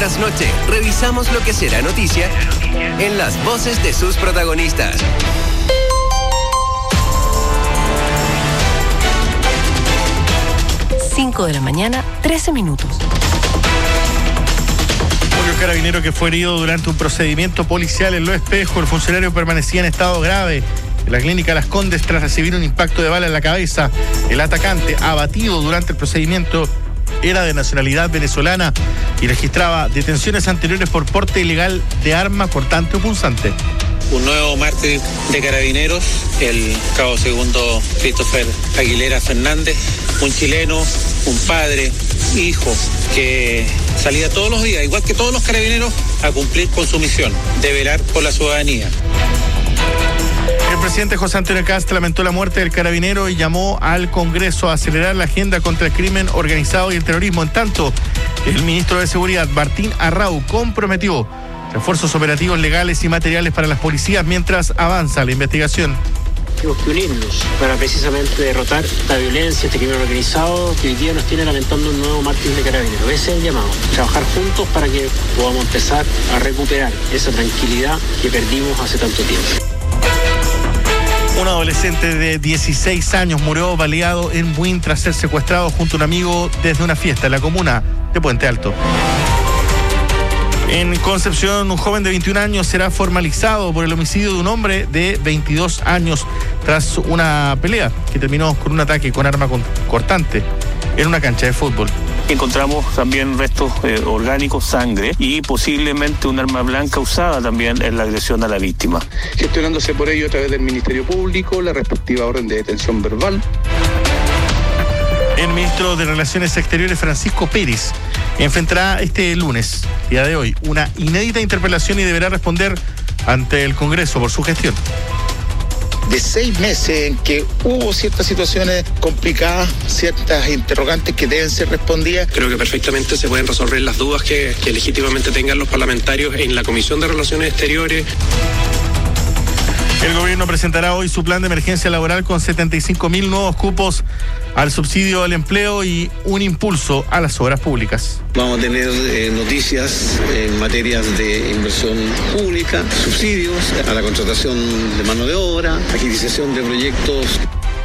tras noche, revisamos lo que será noticia en las voces de sus protagonistas. Cinco de la mañana, 13 minutos. El carabinero que fue herido durante un procedimiento policial en Los Espejos, el funcionario permanecía en estado grave en la clínica Las Condes tras recibir un impacto de bala en la cabeza. El atacante, abatido durante el procedimiento, era de nacionalidad venezolana y registraba detenciones anteriores por porte ilegal de arma cortante o punzante. Un nuevo mártir de carabineros, el cabo segundo Christopher Aguilera Fernández, un chileno, un padre, hijo, que salía todos los días, igual que todos los carabineros, a cumplir con su misión de velar por la ciudadanía. El presidente José Antonio Kast lamentó la muerte del carabinero y llamó al Congreso a acelerar la agenda contra el crimen organizado y el terrorismo. En tanto, el ministro de Seguridad, Martín Arrau, comprometió refuerzos operativos legales y materiales para las policías mientras avanza la investigación. Tenemos que unirnos para precisamente derrotar la violencia, este crimen organizado que hoy día nos tiene lamentando un nuevo mártir de carabineros. Ese es el llamado, trabajar juntos para que podamos empezar a recuperar esa tranquilidad que perdimos hace tanto tiempo. Un adolescente de 16 años murió baleado en Buin tras ser secuestrado junto a un amigo desde una fiesta en la comuna de Puente Alto. En Concepción, un joven de 21 años será formalizado por el homicidio de un hombre de 22 años tras una pelea que terminó con un ataque con arma cortante en una cancha de fútbol. Encontramos también restos orgánicos, sangre y posiblemente un arma blanca usada también en la agresión a la víctima. Gestionándose por ello a través del Ministerio Público la respectiva orden de detención verbal. El ministro de Relaciones Exteriores, Francisco Pérez, enfrentará este lunes, día de hoy, una inédita interpelación y deberá responder ante el Congreso por su gestión. De 6 meses en que hubo ciertas situaciones complicadas, ciertas interrogantes que deben ser respondidas. Creo que perfectamente se pueden resolver las dudas que legítimamente tengan los parlamentarios en la Comisión de Relaciones Exteriores. El gobierno presentará hoy su plan de emergencia laboral con 75.000 nuevos cupos al subsidio al empleo y un impulso a las obras públicas. Vamos a tener noticias en materias de inversión pública, subsidios a la contratación de mano de obra, agilización de proyectos.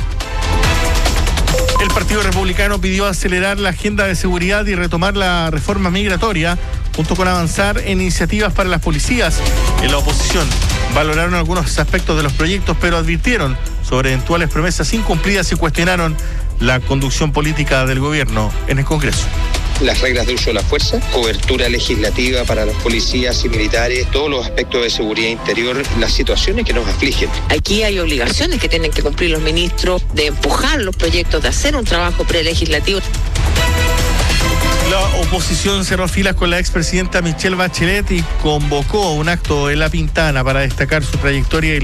El Partido Republicano pidió acelerar la agenda de seguridad y retomar la reforma migratoria, junto con avanzar en iniciativas para las policías. En la oposición valoraron algunos aspectos de los proyectos, pero advirtieron sobre eventuales promesas incumplidas y cuestionaron la conducción política del gobierno en el Congreso. Las reglas de uso de la fuerza, cobertura legislativa para los policías y militares, todos los aspectos de seguridad interior, las situaciones que nos afligen. Aquí hay obligaciones que tienen que cumplir los ministros de empujar los proyectos, de hacer un trabajo prelegislativo. La oposición cerró filas con la expresidenta Michelle Bachelet y convocó un acto en La Pintana para destacar su trayectoria y